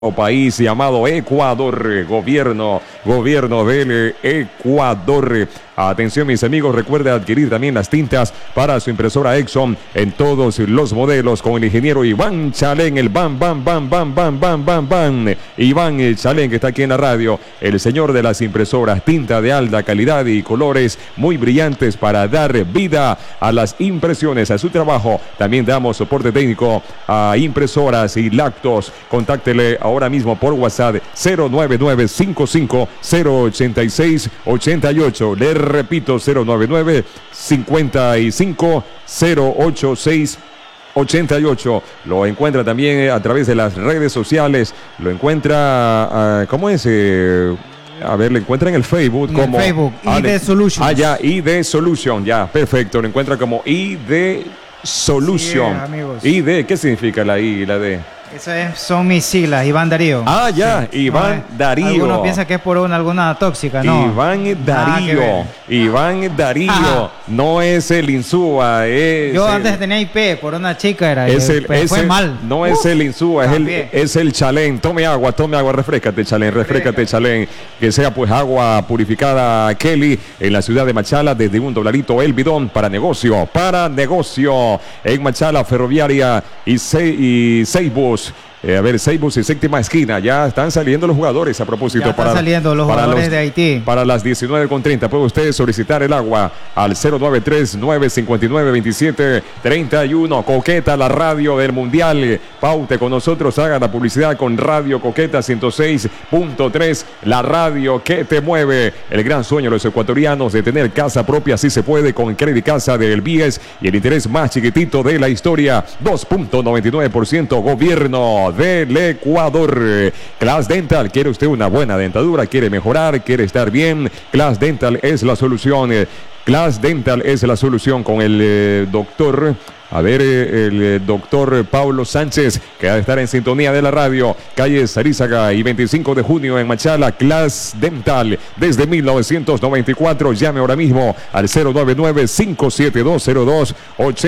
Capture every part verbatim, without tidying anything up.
país llamado Ecuador, gobierno, gobierno del Ecuador. Atención mis amigos, recuerde adquirir también las tintas para su impresora Exxon en todos los modelos con el ingeniero Iván Chalén, el bam, bam, bam, bam, bam, bam, bam, bam. Iván Chalén, que está aquí en la radio, el señor de las impresoras, tinta de alta calidad y colores muy brillantes para dar vida a las impresiones, a su trabajo. También damos soporte técnico a impresoras y lactos. Contáctele ahora mismo por WhatsApp cero nueve nueve cinco cinco cero ocho seis ocho ocho. Le repito, cero nueve nueve cinco cinco cero ocho seis ocho ocho. Lo encuentra también a través de las redes sociales. Lo encuentra, uh, ¿cómo es? Eh, A ver, le encuentra en el Facebook en como... el Facebook, I D Solutions. Ah, ya, I D Solution, ya, perfecto. Lo encuentra como I D Solution. Sí, amigos. I D, ¿qué significa la I y la D? Esas son mis siglas, Iván Darío. Ah, ya, sí. Iván no, Darío. Algunos piensan que es por una, alguna tóxica, ¿no? Iván Darío. Iván Darío. Ajá. No es el Insúa. Es Yo el, antes tenía I P por una chica, era. Es el, pero es fue el, mal. No Uf, es el Insúa, es el, es el Chalén. Tome agua, tome agua, refrescate, Chalén, refrescate, Chalén. Que sea pues agua purificada Kelly en la ciudad de Machala desde un dolarito el bidón para negocio, para negocio en Machala, Ferroviaria y, Se, y Seibus. Eh, a ver, Seibus y séptima esquina, ya están saliendo los jugadores a propósito. Ya están para, saliendo los para jugadores los, de Haití. Para las diecinueve con treinta puede usted solicitar el agua al cero nueve tres nueve cinco nueve dos siete tres uno. Coqueta, la radio del Mundial. Paute con nosotros, haga la publicidad con Radio Coqueta ciento seis punto tres, la radio que te mueve. El gran sueño de los ecuatorianos de tener casa propia, así se puede con Credit Casa del B I E S y el interés más chiquitito de la historia, dos punto noventa y nueve por ciento. Gobierno del Ecuador. Class Dental, ¿quiere usted una buena dentadura? ¿Quiere mejorar? ¿Quiere estar bien? Class Dental es la solución. Class Dental es la solución con el eh, doctor... A ver, el eh, doctor Pablo Sánchez, que va a estar en sintonía de la radio, calle Sarízaga y veinticinco de junio en Machala. Class Dental, desde mil novecientos noventa y cuatro. Llame ahora mismo al cero nueve nueve cinco siete dos cero dos ocho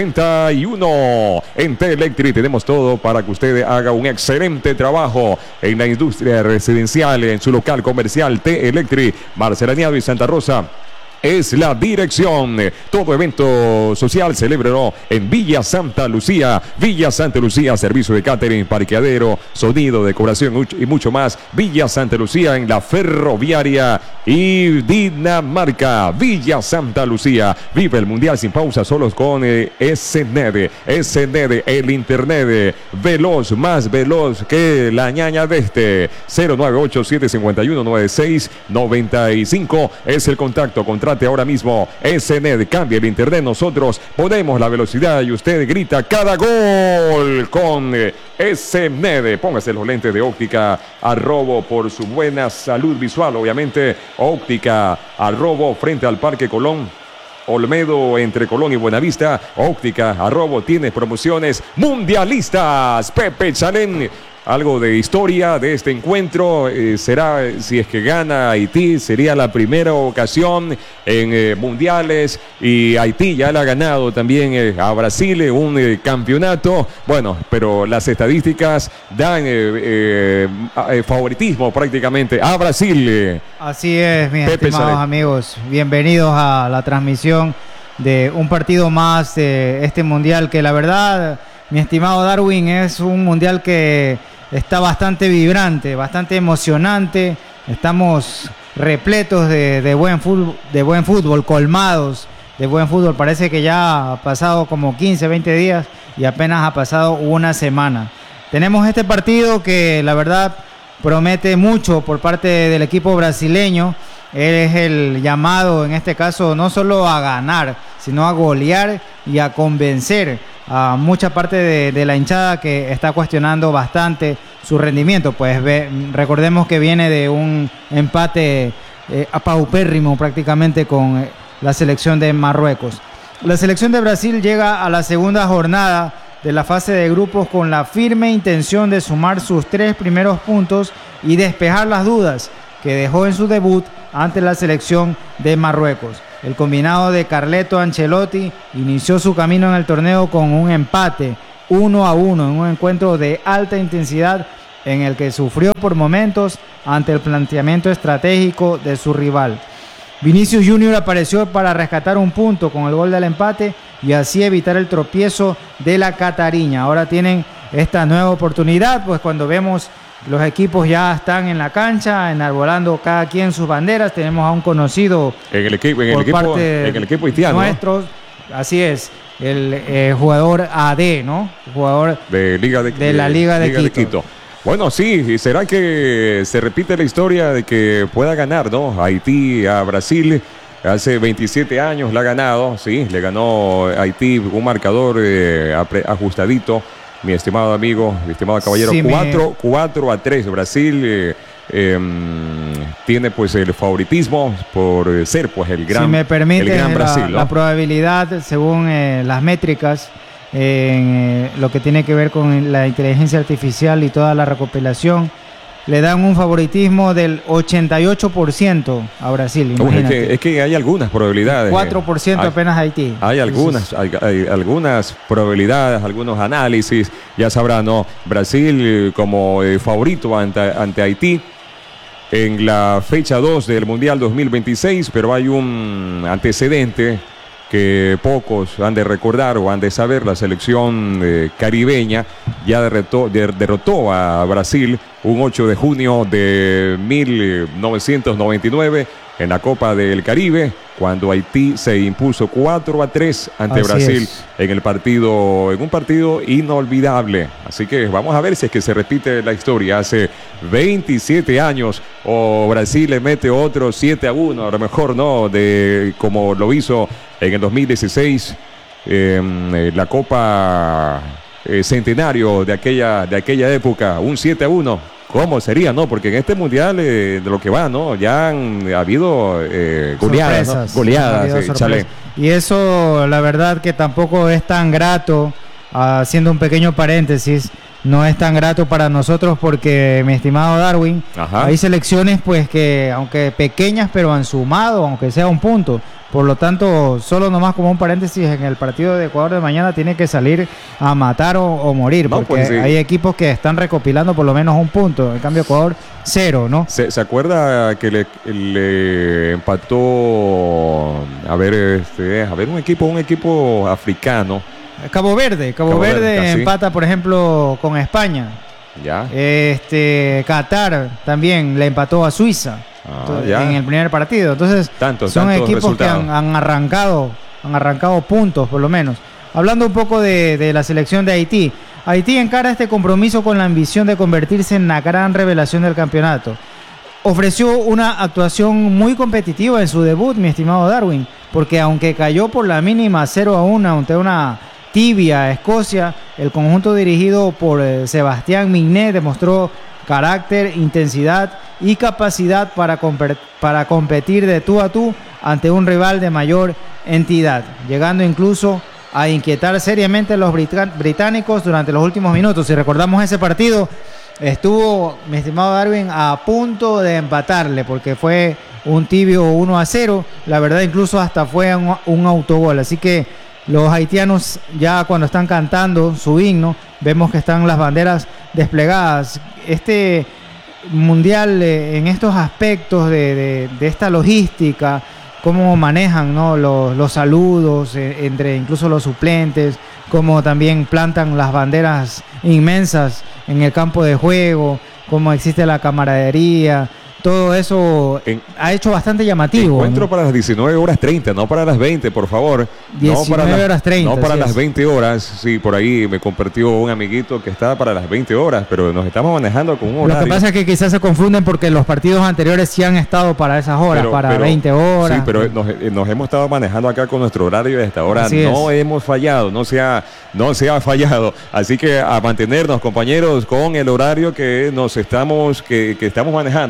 uno. En T-Electric tenemos todo para que usted haga un excelente trabajo en la industria residencial, en su local comercial. T-Electric, Marcelaniado y Santa Rosa es la dirección. Todo evento social celebrado en Villa Santa Lucía. Villa Santa Lucía, servicio de catering, parqueadero, sonido, decoración y mucho más. Villa Santa Lucía en la Ferroviaria y Dinamarca. Villa Santa Lucía. Vive el Mundial sin pausa, solos con eh, S N E D. S N E D, el internet veloz, más veloz que la ñaña de este. cero nueve ocho siete cinco uno nueve seis nueve cinco es el contacto. Contra ahora mismo S N E D, cambia el internet, nosotros ponemos la velocidad y usted grita cada gol con S N E D. Póngase los lentes de óptica Arrobo por su buena salud visual, obviamente. Óptica Arrobo frente al Parque Colón Olmedo, entre Colón y Buenavista. Óptica Arrobo tiene promociones mundialistas. Pepe Chalén, algo de historia de este encuentro. Eh, será, si es que gana Haití, sería la primera ocasión en eh, mundiales, y Haití ya le ha ganado también eh, a Brasil eh, un eh, campeonato. Bueno, pero las estadísticas dan eh, eh, eh, favoritismo prácticamente a Brasil. Eh. Así es, mis Pepe estimados Chalén. amigos. Bienvenidos a la transmisión de un partido más de este mundial, que la verdad, mi estimado Darwin, es un mundial que está bastante vibrante, bastante emocionante. Estamos repletos de, de, buen fútbol, de buen fútbol, colmados de buen fútbol. Parece que ya ha pasado como quince, veinte días y apenas ha pasado una semana. Tenemos este partido que la verdad promete mucho por parte del equipo brasileño. Él es el llamado, en este caso, no solo a ganar, sino a golear y a convencer a mucha parte de, de la hinchada que está cuestionando bastante su rendimiento. Pues ve, recordemos que viene de un empate eh, paupérrimo prácticamente con eh, la selección de Marruecos. La selección de Brasil llega a la segunda jornada de la fase de grupos con la firme intención de sumar sus tres primeros puntos y despejar las dudas que dejó en su debut ante la selección de Marruecos. El combinado de Carleto Ancelotti inició su camino en el torneo con un empate uno a uno en un encuentro de alta intensidad en el que sufrió por momentos ante el planteamiento estratégico de su rival. Vinicius Junior apareció para rescatar un punto con el gol del empate y así evitar el tropiezo de la Catariña. Ahora tienen esta nueva oportunidad, pues cuando vemos los equipos ya están en la cancha, enarbolando cada quien sus banderas. Tenemos a un conocido en el equipo, en el equipo, en el equipo haitiano, nuestros, así es, el eh, jugador A D, ¿no? Jugador de, Liga de, de la Liga, de, Liga Quito. de Quito. Bueno, sí, ¿será que se repite la historia de que pueda ganar, ¿no? Haití a Brasil. Hace veintisiete años la ha ganado, sí, le ganó Haití un marcador eh, ajustadito, mi estimado amigo, mi estimado caballero, sí, cuatro a tres. Brasil eh, eh, tiene pues el favoritismo por ser pues el gran, si me permite, el gran Brasil, la, ¿no? La probabilidad, según eh, las métricas, en eh, lo que tiene que ver con la inteligencia artificial y toda la recopilación, le dan un favoritismo del ochenta y ocho por ciento a Brasil. Uy, es, que, es que hay algunas probabilidades. cuatro por ciento hay, apenas Haití. Hay algunas, hay, hay algunas probabilidades, algunos análisis. Ya sabrán, ¿no? Brasil como eh, favorito ante, ante Haití en la fecha dos del Mundial dos mil veintiséis, pero hay un antecedente que pocos han de recordar o han de saber. La selección eh, caribeña ya derrotó, der, derrotó a Brasil un ocho de junio de mil novecientos noventa y nueve en la Copa del Caribe, cuando Haití se impuso cuatro a tres ante Así Brasil es. en el partido, en un partido inolvidable. Así que vamos a ver si es que se repite la historia. Hace veintisiete años o Brasil le mete otro siete a uno, a lo mejor no, de como lo hizo en el dos mil dieciséis, eh, la Copa eh, Centenario de aquella, de aquella época, un siete a uno. ¿Cómo sería, no? Porque en este mundial eh, de lo que va, ¿no? Ya han ha habido eh, goleadas, ¿no? Goleadas, eh, Chale. Y eso, la verdad, que tampoco es tan grato, haciendo un pequeño paréntesis, no es tan grato para nosotros porque, mi estimado Darwin, Ajá. hay selecciones, pues, que, aunque pequeñas, pero han sumado, aunque sea un punto. Por lo tanto, solo nomás como un paréntesis, en el partido de Ecuador de mañana tiene que salir a matar o, o morir, no, porque pues sí. hay equipos que están recopilando por lo menos un punto, en cambio Ecuador cero, ¿no? ¿Se, ¿se acuerda que le, le empató a ver, este, a ver un equipo, un equipo africano? Cabo Verde, Cabo, Cabo Verde, Verde empata, por ejemplo, con España. Ya. Este, Qatar también le empató a Suiza. Ah, en el primer partido. Entonces tanto, son equipos resultados. que han, han arrancado han arrancado puntos por lo menos. Hablando un poco de, de la selección de Haití, Haití encara este compromiso con la ambición de convertirse en la gran revelación del campeonato. Ofreció una actuación muy competitiva en su debut, mi estimado Darwin, porque aunque cayó por la mínima cero a uno ante una tibia Escocia, el conjunto dirigido por eh, Sebastián Migné demostró carácter, intensidad y capacidad para, para competir de tú a tú ante un rival de mayor entidad, llegando incluso a inquietar seriamente a los británicos durante los últimos minutos. Si recordamos ese partido, estuvo, mi estimado Darwin, a punto de empatarle porque fue un tibio uno a cero, la verdad incluso hasta fue un, un autogol, así que los haitianos ya cuando están cantando su himno, vemos que están las banderas desplegadas. Este mundial eh, en estos aspectos de, de, de esta logística, cómo manejan, ¿no? los, los saludos eh, entre incluso los suplentes, cómo también plantan las banderas inmensas en el campo de juego, cómo existe la camaradería. Todo eso en, ha hecho bastante llamativo. Encuentro, ¿no? Para las diecinueve horas treinta, no para las veinte, por favor. diecinueve horas treinta. No para las veinte horas. Sí, por ahí me compartió un amiguito que está para las veinte horas, pero nos estamos manejando con un horario. Lo que pasa es que quizás se confunden porque los partidos anteriores sí han estado para esas horas, pero, para pero, veinte horas. Sí, pero nos, nos hemos estado manejando acá con nuestro horario y hasta ahora Así no es. hemos fallado, no se, ha, no se ha fallado. Así que a mantenernos, compañeros, con el horario que nos estamos, que, que estamos manejando, que hasta ahora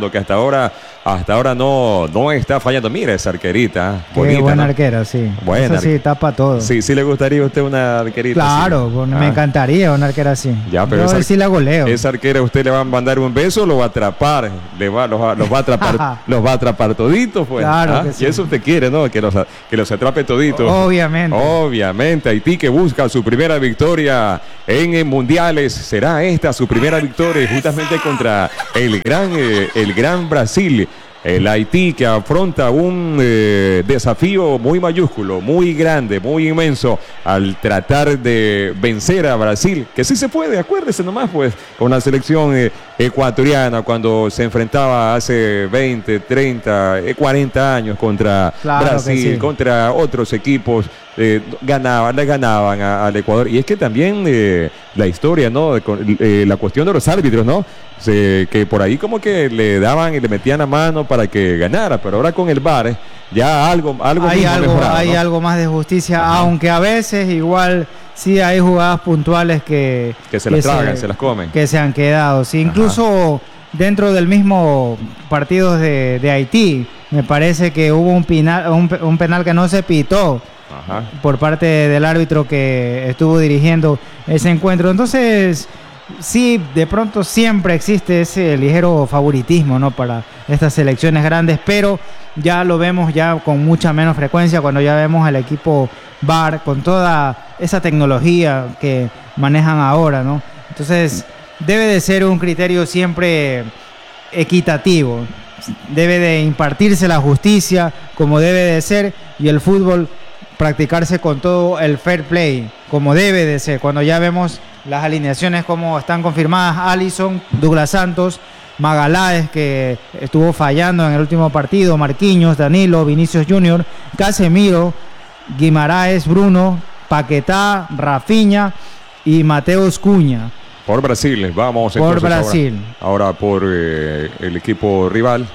ahora, hasta ahora no, no está fallando. Mira esa arquerita, Qué bonita, buena ¿no? arquera, sí. Buena. Esa sí, tapa todo. Sí, sí le gustaría a usted una arquerita. Claro, sí. bueno, Ah. me encantaría una arquera así. Ya, pero Yo esa, sí la goleo. esa arquera usted le va a mandar un beso, lo va a atrapar, le va, los, va, los va a atrapar, los va a atrapar toditos, pues. Claro ¿Ah? que sí. Y eso usted quiere, ¿no? Que los, que los atrape toditos. Obviamente. Obviamente, Haití que busca su primera victoria en, en mundiales. ¿Será esta su primera victoria justamente contra el gran, eh, el gran Brasil? El Haití que afronta un eh, desafío muy mayúsculo, muy grande, muy inmenso al tratar de vencer a Brasil, que sí se puede, acuérdese nomás pues, con la selección eh, ecuatoriana cuando se enfrentaba hace veinte, treinta, eh, cuarenta años contra Claro Brasil, sí. contra otros equipos, eh, ganaban, le ganaban a, al Ecuador. Y es que también eh, la historia, ¿no? Con, eh, la cuestión de los árbitros, ¿no? Se, que por ahí como que le daban y le metían a mano para que ganara, pero ahora con el V A R ya algo, algo hay mismo algo, mejorado, hay ¿no? algo más de justicia, Ajá. aunque a veces igual sí hay jugadas puntuales que que se las que tragan, se, se las comen, que se han quedado. Sí, incluso Ajá. dentro del mismo partido de, de Haití, me parece que hubo un penal, un, un penal que no se pitó. Ajá. Por parte del árbitro que estuvo dirigiendo ese encuentro. Entonces, sí, de pronto siempre existe ese ligero favoritismo, ¿no? Para estas selecciones grandes, pero ya lo vemos ya con mucha menos frecuencia cuando ya vemos al equipo V A R con toda esa tecnología que manejan ahora, ¿no? Entonces, debe de ser un criterio siempre equitativo. Debe de impartirse la justicia como debe de ser y el fútbol practicarse con todo el fair play, como debe de ser. Cuando ya vemos las alineaciones como están confirmadas, Alisson, Douglas Santos, Magaláes, que estuvo fallando en el último partido, Marquinhos, Danilo, Vinicius Junior, Casemiro, Guimaraes, Bruno, Paquetá, Rafinha y Mateus Cunha. Por Brasil, vamos por Brasil. Ahora, ahora por eh, el equipo rival,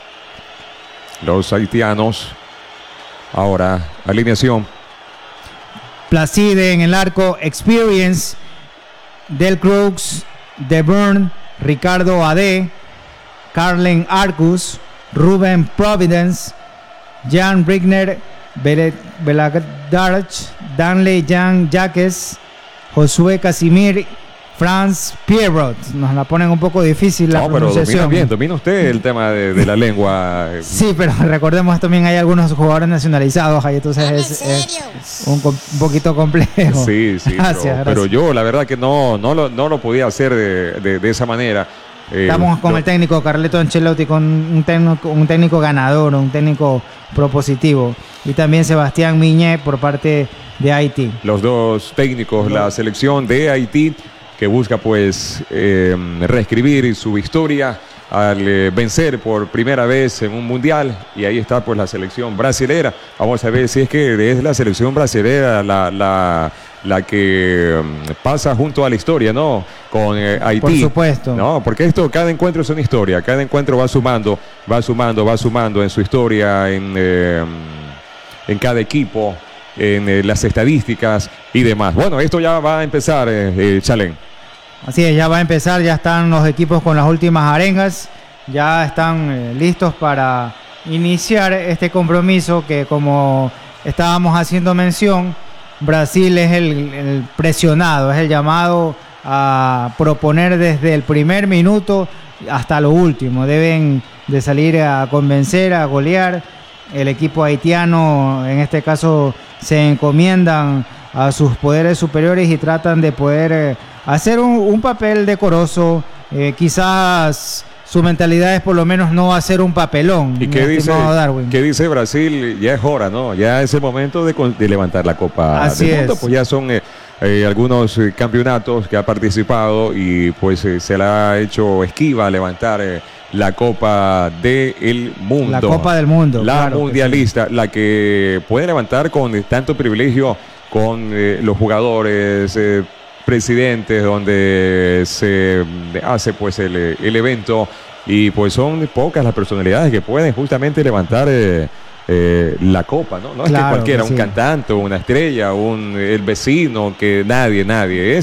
los haitianos. Ahora, alineación. Placide en el arco, Experience, Del Cruz, De Bruyne, Ricardo Ade, Carlen Arcus, Ruben Providence, Jan Brigner, Beladarch, Danley Jan Jacques, Josué Casimir, Franz Pierrot. Nos la ponen un poco difícil la no, pronunciación. Pero domina bien, domina usted el tema de, de la lengua. Sí, pero recordemos también hay algunos jugadores nacionalizados ahí, entonces es, es un, un poquito complejo. Sí, sí, gracias, pero, gracias. pero yo la verdad que no, no, lo, no lo podía hacer de, de, de esa manera. Estamos eh, con lo, el técnico Carleto Ancelotti, con un técnico, un técnico ganador, un técnico propositivo. Y también Sebastián Miñé por parte de Haití. Los dos técnicos, la selección de Haití, que busca pues eh, reescribir su historia al eh, vencer por primera vez en un mundial, y ahí está pues la selección brasilera. Vamos a ver si es que es la selección brasilera la, la, la que um, pasa junto a la historia, ¿no? Con eh, Haití. Por supuesto. No, porque esto, cada encuentro es una historia, cada encuentro va sumando, va sumando, va sumando en su historia, en, eh, en cada equipo, en eh, las estadísticas y demás. Bueno, esto ya va a empezar, eh, eh, Chalén. Así es, ya va a empezar, ya están los equipos con las últimas arengas, ya están eh, listos para iniciar este compromiso que, como estábamos haciendo mención, Brasil es el, el presionado, es el llamado a proponer desde el primer minuto hasta lo último. Deben de salir a convencer, a golear. El equipo haitiano, en este caso, se encomiendan a sus poderes superiores y tratan de poder eh, hacer un, un papel decoroso. Eh, quizás su mentalidad es por lo menos no hacer un papelón. ¿Y qué dice, qué dice Brasil? Ya es hora, ¿no? Ya es el momento de, de levantar la Copa Así del Mundo. Es. Pues ya son eh, eh, algunos eh, campeonatos que ha participado y pues eh, se le ha hecho esquiva a levantar eh, la Copa del Mundo. La Copa del Mundo. La claro mundialista, que sí. La que puede levantar con tanto privilegio con eh, los jugadores, eh, presidentes, donde se hace pues el, el evento, y pues son pocas las personalidades que pueden justamente levantar eh, eh, la copa, ¿no? No es claro que cualquiera, que sí. Un cantante, una estrella, un el vecino, que nadie, nadie es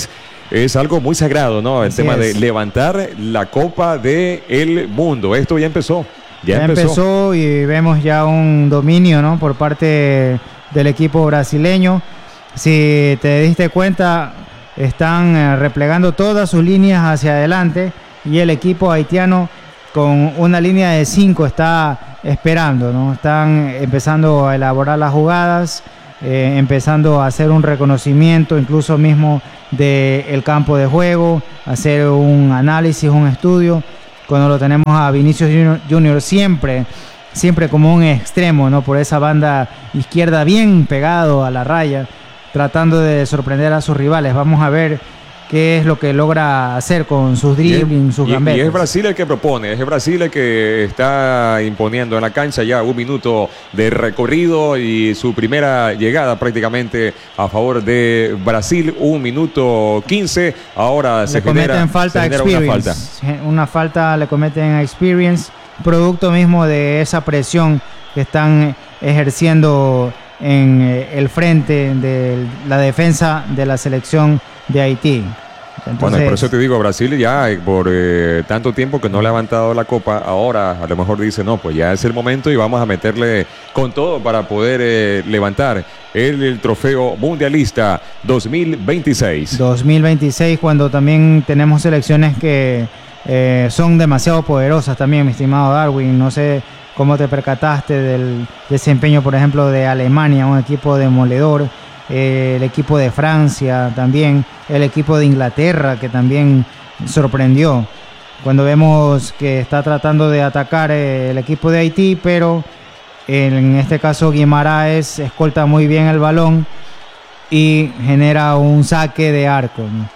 es algo muy sagrado, ¿no? El Así tema es. de levantar la Copa del Mundo. Esto ya empezó. Ya, Ya empezó. empezó y vemos ya un dominio, ¿no?, por parte del equipo brasileño. Si te diste cuenta, están eh, replegando todas sus líneas hacia adelante y el equipo haitiano con una línea de cinco está esperando, ¿no? Están empezando a elaborar las jugadas, eh, empezando a hacer un reconocimiento incluso mismo del campo de juego, hacer un análisis, un estudio. Cuando lo tenemos a Vinicius Junior, Junior siempre, siempre como un extremo, ¿no?, por esa banda izquierda bien pegado a la raya, tratando de sorprender a sus rivales. Vamos a ver qué es lo que logra hacer con sus dribbling, sus y, gambetas. y es Brasil el que propone, es Brasil el que está imponiendo en la cancha ya un minuto de recorrido y su primera llegada prácticamente a favor de Brasil, un minuto quince. Ahora le se cometen genera, falta se genera Experience. una falta. Una falta le cometen a Experience, producto mismo de esa presión que están ejerciendo en eh, el frente de la defensa de la selección de Haití. Entonces, Bueno, por eso te digo, Brasil ya eh, por eh, tanto tiempo que no ha levantado la copa, ahora a lo mejor dice, no, pues ya es el momento y vamos a meterle con todo para poder eh, levantar el, el trofeo mundialista dos mil veintiséis. dos mil veintiséis, cuando también tenemos selecciones que eh, son demasiado poderosas también, mi estimado Darwin. No sé cómo te percataste del desempeño, por ejemplo, de Alemania, un equipo demoledor. Eh, el equipo de Francia también, el equipo de Inglaterra que también sorprendió cuando vemos que está tratando de atacar eh, el equipo de Haití, pero en este caso Guimaraes escolta muy bien el balón y genera un saque de arco, ¿no?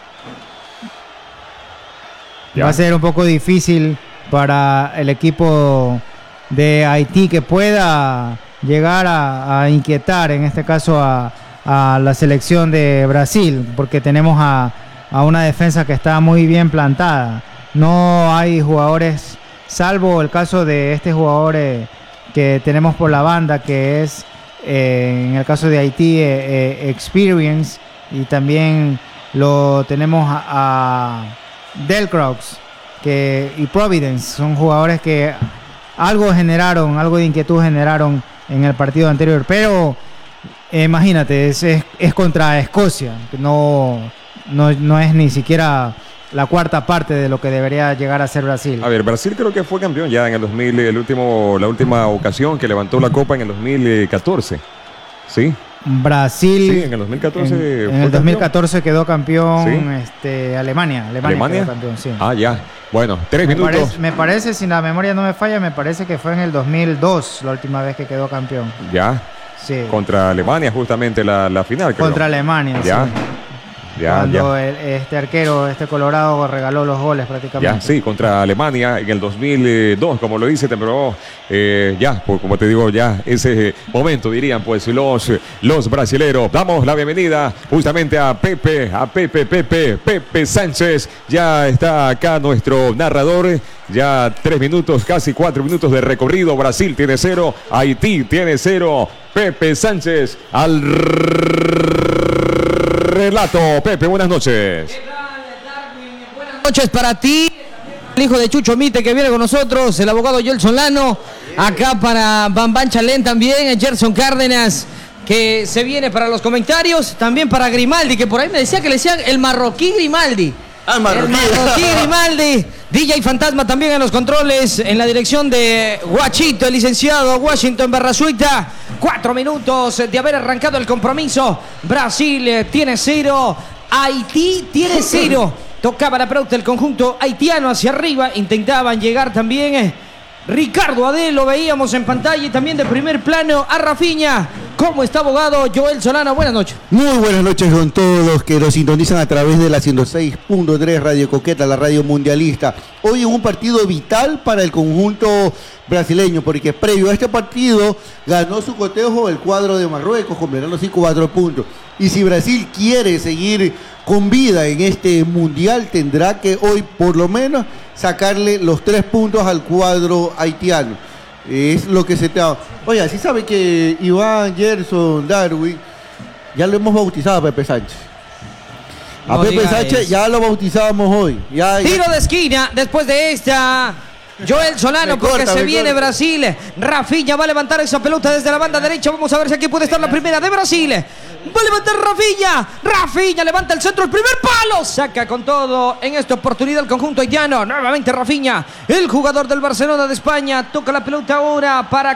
Va a ser un poco difícil para el equipo de Haití que pueda llegar a, a inquietar, en este caso a a la selección de Brasil, porque tenemos a, a una defensa que está muy bien plantada. No hay jugadores, salvo el caso de este jugador eh, que tenemos por la banda, que es eh, en el caso de Haití eh, eh, Experience, y también lo tenemos a, a Delcroix que, y Providence. Son jugadores que algo generaron, algo de inquietud generaron en el partido anterior, pero Eh, imagínate, es, es, es contra Escocia, no, no, no es ni siquiera la cuarta parte de lo que debería llegar a ser Brasil. A ver, Brasil creo que fue campeón ya en el dos mil, el último, la última ocasión que levantó la copa en el dos mil catorce, ¿sí? Brasil, sí, en el dos mil catorce en, fue en el dos mil catorce quedó campeón, ¿sí? este, Alemania, Alemania, ¿Alemania? quedó campeón, sí. Ah, ya, bueno, tres me minutos. Parece, me parece, si la memoria no me falla, me parece que fue en el dos mil dos la última vez que quedó campeón. Ya. Sí. Contra Alemania, justamente la, la final, creo. Contra Alemania, ya. sí. Ya, Cuando ya. El, este arquero, este Colorado, regaló los goles prácticamente. Ya, sí, contra Alemania en el dos mil dos, como lo dice, pero eh, ya, pues, como te digo, ya ese momento, dirían pues los, los brasileros. Damos la bienvenida justamente a Pepe, a Pepe, Pepe, Pepe Sánchez. Ya está acá nuestro narrador. Ya tres minutos, casi cuatro minutos de recorrido. Brasil tiene cero, Haití tiene cero. Pepe Sánchez al relato. Pepe, buenas noches. Buenas noches para ti, el hijo de Chucho Mite que viene con nosotros, el abogado Joel Solano, acá para Bambán Chalén también, Gerson Cárdenas, que se viene para los comentarios, también para Grimaldi, que por ahí me decía que le decían el marroquí Grimaldi. Ah, marroquí. El marroquí Grimaldi, D J Fantasma también en los controles, en la dirección de Guachito, el licenciado Washington Barrasuita. Cuatro minutos de haber arrancado el compromiso. Brasil tiene cero, Haití tiene cero. Tocaba la pelota el conjunto haitiano hacia arriba, intentaban llegar también Ricardo Adel, lo veíamos en pantalla, y también de primer plano a Rafinha. ¿Cómo está, abogado Joel Solano? Buenas noches. Muy buenas noches con todos los que nos sintonizan a través de la ciento seis punto tres Radio Coqueta, la radio mundialista. Hoy en un partido vital para el conjunto brasileño, porque previo a este partido ganó su cotejo el cuadro de Marruecos, completando así cuatro puntos. Y si Brasil quiere seguir con vida en este mundial, tendrá que hoy por lo menos sacarle los tres puntos al cuadro haitiano. Es lo que se te ha... Oye, ¿sí sabe que Iván, Gerson, Darwin, ya lo hemos bautizado a Pepe Sánchez? A No Pepe diga Sánchez eso. ya lo bautizábamos hoy. Ya, ya- Tiro de esquina después de esta. Joel Solano, Me porque corta, se me viene corta. Brasil. Rafinha va a levantar esa pelota desde la banda derecha. Vamos a ver si aquí puede estar la primera de Brasil. Va a levantar Rafinha. Rafinha levanta el centro, el primer palo. Saca con todo en esta oportunidad el conjunto haitiano. Nuevamente Rafinha, el jugador del Barcelona de España. Toca la pelota ahora para